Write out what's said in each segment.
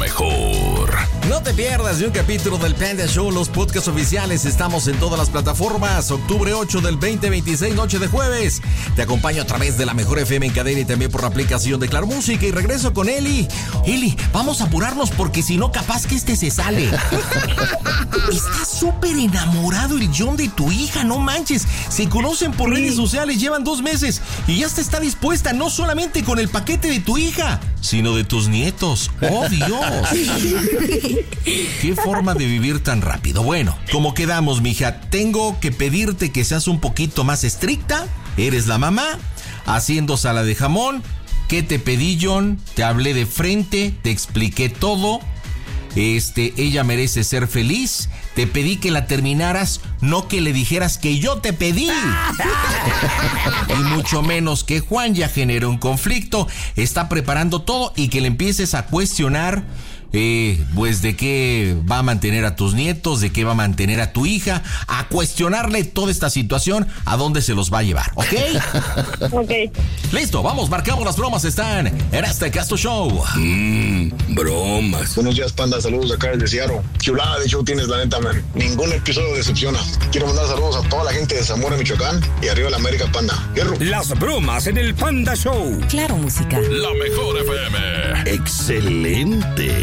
mejor. No te pierdas de un capítulo del Panda Show, los podcasts oficiales. Estamos en todas las plataformas. Octubre 8 del 2026, noche de jueves. Te acompaño a través de la Mejor FM en cadena y también por la aplicación de Claro Música. Y regreso con Eli. Eli, vamos a apurarnos porque si no, capaz que se sale. Está súper enamorado el John de tu hija, no manches. Se conocen por redes sociales, llevan 2 meses y ya está dispuesta no solamente con el paquete de tu hija, sino de tus nietos. ¡Oh, Dios! ¡Qué forma de vivir tan rápido! Bueno, como quedamos, mija, tengo que pedirte que seas un poquito más estricta. Eres la mamá, haciendo sala de jamón. ¿Qué te pedí, John? Te hablé de frente, te expliqué todo. Ella merece ser feliz. Te pedí que la terminaras, no que le dijeras que yo te pedí. Y mucho menos que Juan ya generó un conflicto, está preparando todo y que le empieces a cuestionar pues de qué va a mantener a tus nietos, de qué va a mantener a tu hija, a cuestionarle toda esta situación, a dónde se los va a llevar, ¿ok? Ok. Listo, vamos, marcamos las bromas, están en este Casto Show. Bromas. Buenos días, Panda, saludos acá desde Seattle. Chulada de show tienes, la neta, man. Ningún episodio decepciona. Quiero mandar saludos a toda la gente de Zamora, Michoacán y arriba la América, Panda. ¡Hierro! Las bromas en el Panda Show. Claro Música. La Mejor FM. Excelente.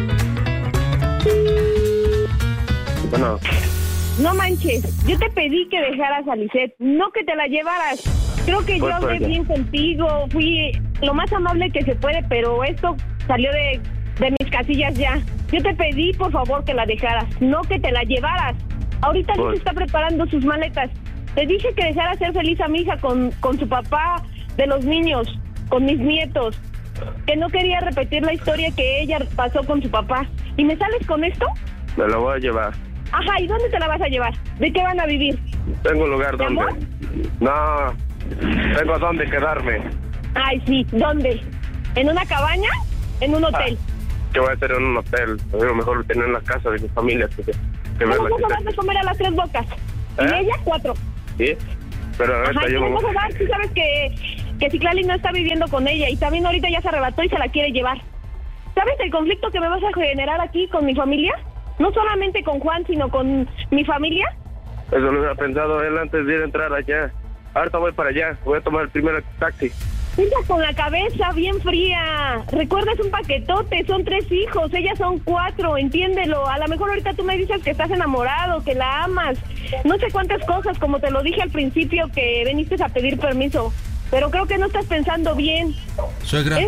Bueno, No manches, yo te pedí que dejaras a Lisette, no que te la llevaras. Creo que yo hablé bien contigo, fui lo más amable que se puede, pero esto salió de mis casillas ya. Yo te pedí, por favor, que la dejaras, no que te la llevaras. Ahorita Liz está preparando sus maletas. Te dije que dejara ser feliz a mi hija con su papá de los niños, con mis nietos. Que no quería repetir la historia que ella pasó con su papá. ¿Y me sales con esto? Me la voy a llevar. Ajá, ¿y dónde te la vas a llevar? ¿De qué van a vivir? Tengo un lugar donde. ¿Amor? No, tengo donde quedarme. Ay, sí, ¿dónde? ¿En una cabaña? ¿En un hotel? ¿Qué voy a hacer en un hotel? A lo mejor tener en la casa de mi familia. Que ¿Cómo vas a dar de comer a las 3 bocas? ¿Y ella 4? Sí, pero ahorita ajá, yo ¿cómo vas a dar? Tú sabes que Citlali no está viviendo con ella y también ahorita ya se arrebató y se la quiere llevar. ¿Sabes el conflicto que me vas a generar aquí con mi familia? No solamente con Juan, sino con mi familia. Eso lo había pensado él antes de ir a entrar allá. Ahorita voy para allá, voy a tomar el primer taxi. Ella con la cabeza bien fría. Recuerda, es un paquetote, son 3 hijos, ellas son 4, entiéndelo. A lo mejor ahorita tú me dices que estás enamorado, que la amas. No sé cuántas cosas, como te lo dije al principio, que viniste a pedir permiso. Pero creo que no estás pensando bien. Suegra,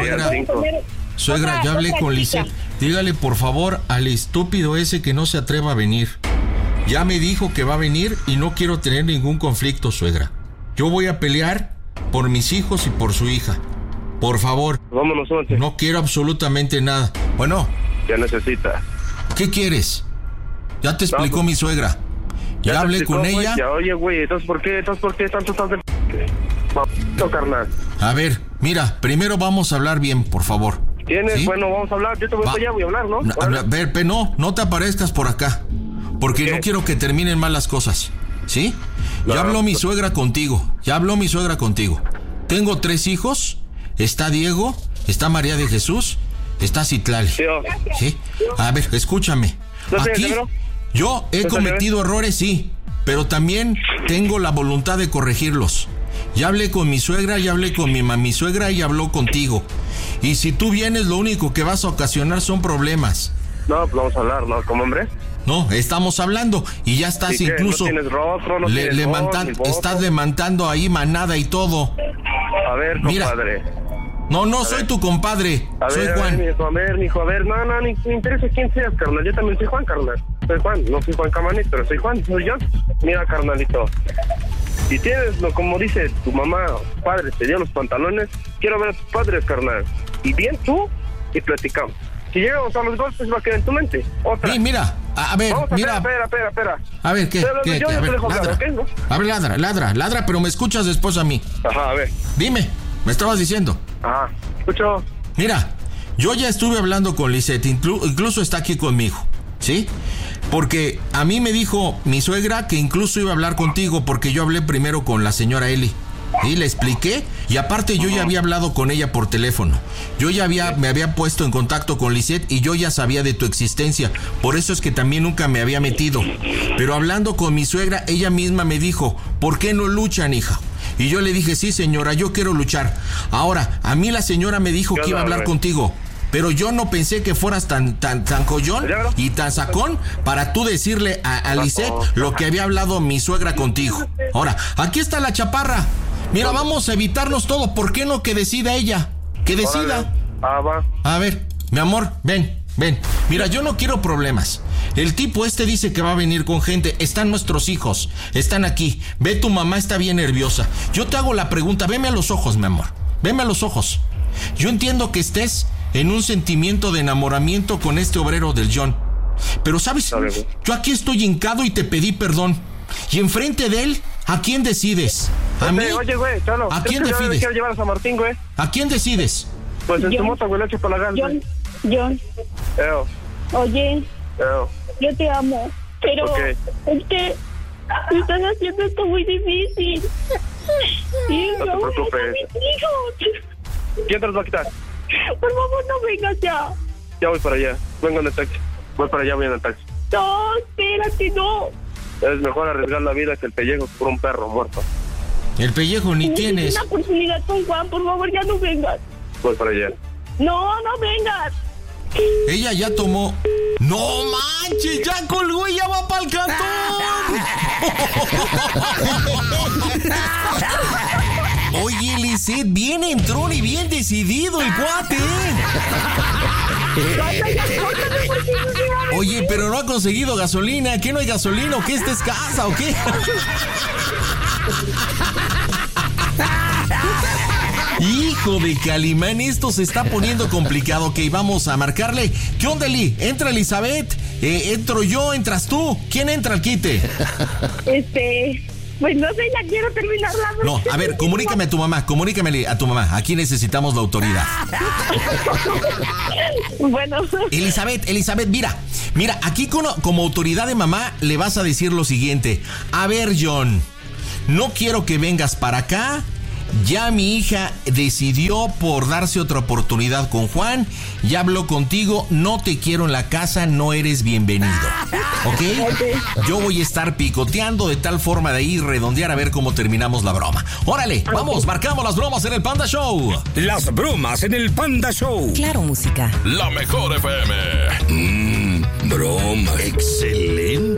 ya hablé con Lisette. Dígale por favor al estúpido ese que no se atreva a venir. Ya me dijo que va a venir y no quiero tener ningún conflicto, suegra. Yo voy a pelear por mis hijos y por su hija. Por favor. Vámonos, once. No quiero absolutamente nada. Bueno. ¿Qué necesita? ¿Qué quieres? Ya te explicó mi suegra. Ya hablé explicó, con ella. Ya, oye, güey, entonces ¿por qué tanto estás de carnal? A ver, mira, primero vamos a hablar bien, por favor. ¿Tienes? ¿Sí? Bueno, vamos a hablar. Yo te voy para allá, voy a hablar, ¿no? A ver, no te aparezcas por acá. Porque no quiero que terminen mal las cosas. ¿Sí? Ya habló mi suegra contigo. Tengo 3 hijos. Está Diego, está María de Jesús, está Citlali. ¿Sí? A ver, escúchame. Aquí yo he cometido errores, sí, pero también tengo la voluntad de corregirlos. Ya hablé con mi suegra, ya hablé con mi suegra y habló contigo. Y si tú vienes, lo único que vas a ocasionar son problemas. No, pues vamos a hablar, ¿no? ¿Como hombre? No, estamos hablando y ya estás incluso... No tienes rostro, no tienes voz, estás levantando ahí manada y todo. A ver, compadre. Mira, no soy tu compadre, soy Juan. Mijo, a ver, no, ni me interesa quién seas, carnal. Yo también soy Juan, carnal. Soy Juan, no soy Juan Camanito, pero soy Juan, soy yo. Mira, carnalito. Si tienes, como dice tu mamá, padre, te dio los pantalones, quiero ver a tus padres, carnal. Y bien tú, y platicamos. Si llegamos a los golpes, va a quedar en tu mente. Otra. Sí, mira, a ver, mira. Espera. A ver, ¿qué? Yo a ver, te dejo hablar, ¿ok? ¿No? A ver, ladra, pero me escuchas después a mí. Ajá, a ver. Dime, me estabas diciendo. Ajá, escucho. Mira, yo ya estuve hablando con Lisette, incluso está aquí conmigo, ¿sí? Porque a mí me dijo mi suegra que incluso iba a hablar contigo porque yo hablé primero con la señora Eli. Y le expliqué, y aparte yo ya había hablado con ella por teléfono. Yo ya me había puesto en contacto con Lisette y yo ya sabía de tu existencia. Por eso es que también nunca me había metido. Pero hablando con mi suegra, ella misma me dijo, ¿por qué no luchan, hija? Y yo le dije, sí, señora, yo quiero luchar. Ahora, a mí la señora me dijo que iba a hablar contigo. Pero yo no pensé que fueras tan collón y tan sacón para tú decirle a Lisette lo que había hablado mi suegra contigo. Ahora, aquí está la chaparra. Mira, vamos a evitarnos todo. ¿Por qué no que decida ella? Que decida. Va. A ver, mi amor, ven. Mira, yo no quiero problemas. El tipo dice que va a venir con gente. Están nuestros hijos. Están aquí. Ve, tu mamá está bien nerviosa. Yo te hago la pregunta. Veme a los ojos, mi amor. Veme a los ojos. Yo entiendo que estés en un sentimiento de enamoramiento con este obrero del John. Pero, ¿sabes? Yo aquí estoy hincado y te pedí perdón. Y enfrente de él, ¿a quién decides? ¿A mí? Oye, güey, Chalo. ¿A quién decides? Quiero llevar a San Martín, güey. ¿A quién decides? Pues en tu moto, güey, le echo para la gas, John. Oye, yo te amo. Pero es que me estás haciendo esto muy difícil. No te preocupes. ¿Quién te los va a quitar? Por favor, no vengas ya. Ya voy para allá. Vengo en el taxi. Voy para allá, voy en el taxi. No, espérate, no. Es mejor arriesgar la vida que el pellejo por un perro muerto. El pellejo ni tienes. Una oportunidad con Juan, por favor, ya no vengas. Voy para allá. No vengas. Ella ya tomó. ¡No manches! ¡Ya colgó y ya va para el cantón! Oye, Lisette, bien entrón y bien decidido el cuate. Oye, pero no ha conseguido gasolina. ¿Qué no hay gasolina o qué? ¿Esta es casa o qué? Hijo de Calimán, esto se está poniendo complicado. Ok, vamos a marcarle. ¿Qué onda, Eli? ¿Entra Elizabeth? ¿Entro yo? ¿Entras tú? ¿Quién entra al quite? Pues no sé, ya quiero terminar la broma. No, a ver, comunícame a tu mamá. Aquí necesitamos la autoridad. Bueno. Elizabeth, mira, aquí como autoridad de mamá le vas a decir lo siguiente. A ver, John, no quiero que vengas para acá. Ya mi hija decidió por darse otra oportunidad con Juan. Ya habló contigo. No te quiero en la casa. No eres bienvenido. ¿Ok? Yo voy a estar picoteando de tal forma de ir redondear a ver cómo terminamos la broma. Órale, vamos, marcamos las bromas en el Panda Show. Las bromas en el Panda Show. Claro, música. La mejor FM. Bromas. Excelente.